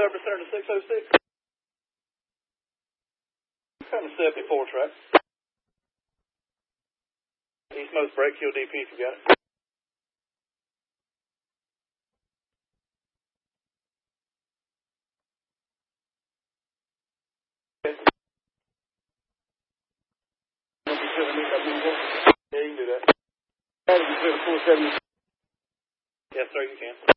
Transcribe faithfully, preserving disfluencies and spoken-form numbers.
over center to six oh six. Kind of seventy-four track. Eastmost brake, Q D P if you got it. Yeah, you can do that. Yes, sir, you can.